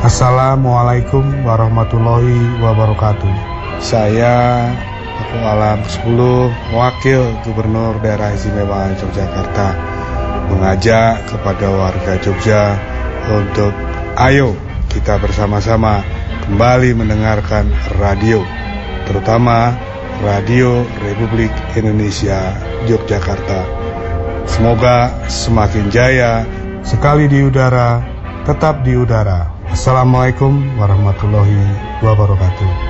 Assalamualaikum warahmatullahi wabarakatuh. Saya Aku Alam 10, Wakil Gubernur Daerah Istimewa Yogyakarta, mengajak kepada warga Jogja untuk ayo kita bersama-sama kembali mendengarkan radio, terutama Radio Republik Indonesia Yogyakarta. Semoga semakin jaya, sekali di udara, tetap di udara. Assalamualaikum warahmatullahi wabarakatuh.